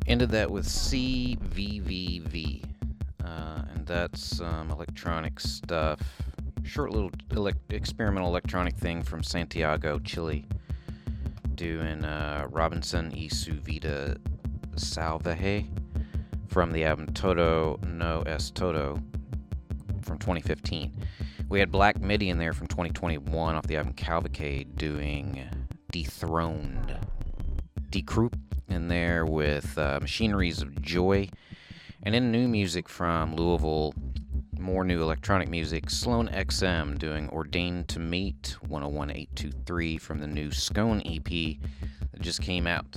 Ended that with CVVV, and that's electronic stuff. Short little experimental electronic thing from Santiago, Chile, doing Robinson y su vida salvaje from the album Todo No Es Todo from 2015. We had Black Midi in there from 2021 off the album Cavalcade doing Dethroned. Decroup in there with Machineries of Joy. And in new music from Louisville, more new electronic music, Sloan XM doing Ordained to Meet 101823 from the new Scone EP that just came out.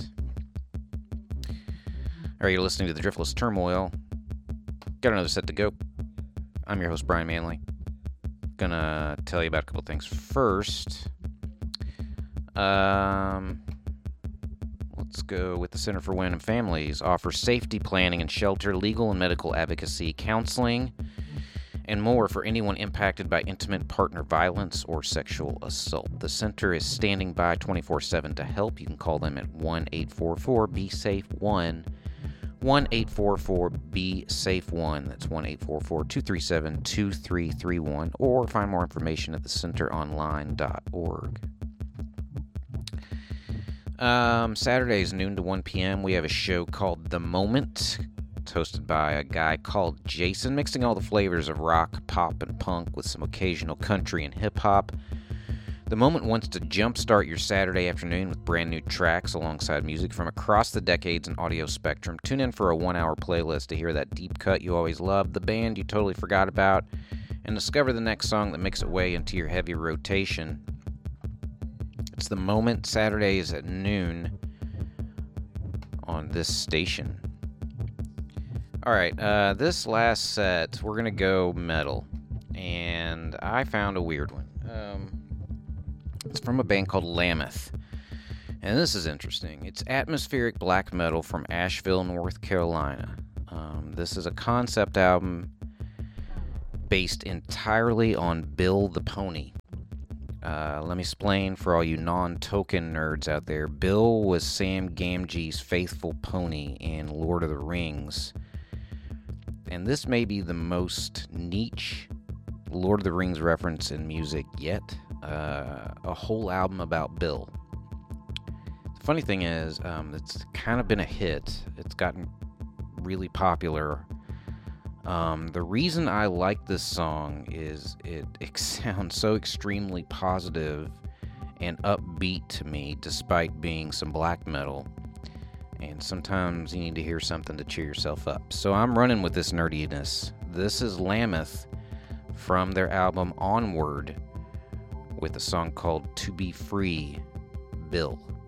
All right, you're listening to the Driftless Turmoil. Got another set to go. I'm your host, Brian Manley. Gonna tell you about a couple things. First, let's go with the Center for Women and Families. Offers safety planning and shelter, legal and medical advocacy, counseling, and more for anyone impacted by intimate partner violence or sexual assault. The center is standing by 24/7 to help. You can call them at 1-844-BE-SAFE-1. 1-844-BE-SAFE-1. That's 1-844-237-2331. Or find more information at thecenteronline.org. Saturdays, noon to 1 p.m., we have a show called The Moment. It's hosted by a guy called Jason, mixing all the flavors of rock, pop, and punk with some occasional country and hip-hop. The Moment wants to jumpstart your Saturday afternoon with brand new tracks alongside music from across the decades and audio spectrum. Tune in for a 1-hour playlist to hear that deep cut you always loved, the band you totally forgot about, and discover the next song that makes its way into your heavy rotation. It's The Moment, Saturdays at noon on this station. Alright, this last set, we're going to go metal, and I found a weird one. It's from a band called Lammoth, and this is interesting. It's atmospheric black metal from Asheville, North Carolina. This is a concept album based entirely on Bill the Pony. Let me explain for all you non-Tolkien nerds out there. Bill was Sam Gamgee's faithful pony in Lord of the Rings. And this may be the most niche Lord of the Rings reference in music yet. A whole album about Bill. The funny thing is, it's kind of been a hit. It's gotten really popular. The reason I like this song is it sounds so extremely positive and upbeat to me, despite being some black metal. And sometimes you need to hear something to cheer yourself up. So I'm running with this nerdiness. This is Lammoth from their album Onward with a song called To Be Free, Bill.